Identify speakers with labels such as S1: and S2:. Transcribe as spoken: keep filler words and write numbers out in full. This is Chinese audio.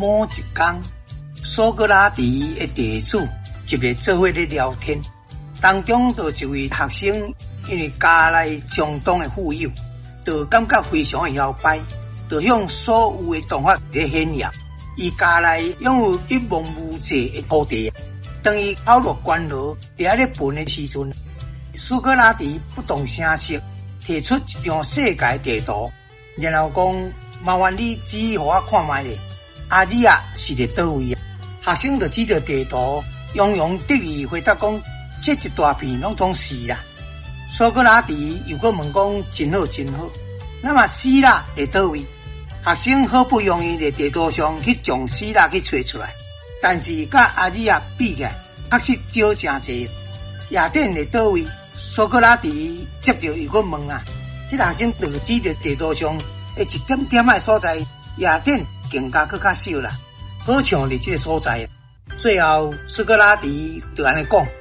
S1: 某一天，苏格拉底的弟子一个做伙咧聊天，当中就一位学生，因为家内相当的富有，就感觉非常的摇摆，就向所有的同学咧炫耀，伊家内拥有一望无际的土地。当伊考入关罗，伫咧分的时阵，苏格拉底不动声色，提出一张世界地图，然后讲：麻烦你指互我看卖咧，阿里亚是伫倒位啊？学生就指着地图，洋洋得意回答讲：这一大片拢总是啦。苏格拉底又搁问讲：真好真好，那么希腊伫倒位？学生好不容易伫地图上去将希腊去找出来，但是甲阿里亚比起来，确实少真济。雅典伫倒位？苏格拉底接着又搁问啊，这学生就指着地图上的一点点的所在，雅典更加搁较少啦，好像伫这个所在。最后苏格拉底就安尼讲。